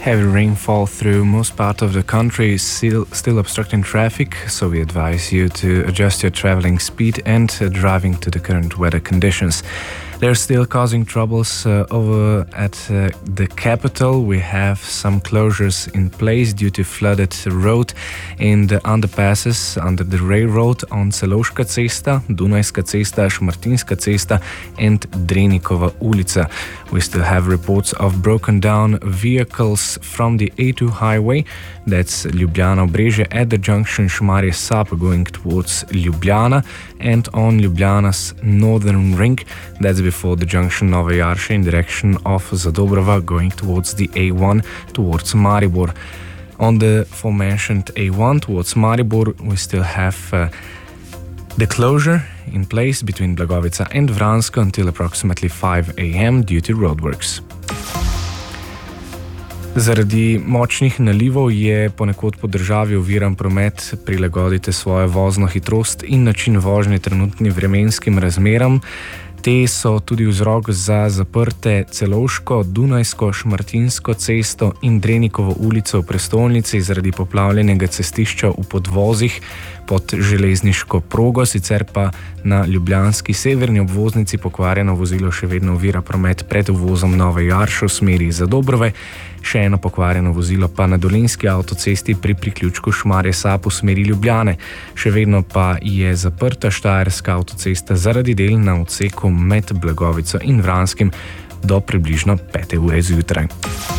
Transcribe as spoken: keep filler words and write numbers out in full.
Heavy rainfall through most part of the country is still, still obstructing traffic, so we advise you to adjust your traveling speed and uh, driving to the current weather conditions. They're still causing troubles uh, over at uh, the capital. We have some closures in place due to flooded road in the underpasses under the railroad on Celovška cesta, Dunajska cesta, Šmartinska cesta and Drenikova ulica. We still have reports of broken down vehicles from the A two highway, that's Ljubljana-Obrežje at the junction Šmarje Sap going towards Ljubljana, and on Ljubljana's northern ring, that's before the junction Nova Jarša in direction of Zadobrova going towards the A one towards Maribor. On the aforementioned A one towards Maribor, we still have uh, the closure in place between Blagovica and Vransko until approximately five a m due to roadworks. Zaradi močnih nalivov je ponekod po državi oviran promet. Prilagodite svojo vozno hitrost in način vožnje trenutnim vremenskim razmeram. Te so tudi vzrok za zaprte Celovško, Dunajsko, Šmartinsko cesto in Drenikovo ulico v prestolnici zaradi poplavljenega cestišča v podvozih pod železniško progo, sicer pa na ljubljanski severni obvoznici pokvarjeno vozilo še vedno ovira promet pred uvozom Nove Jarše v smeri Zadobrove, še eno pokvarjeno vozilo pa na dolenjski avtocesti pri priključku Šmarje Sap v smeri Ljubljane. Še vedno pa je zaprta štajerska avtocesta zaradi del na odseku med Blagovico in Vranskim do približno pete ure zjutraj.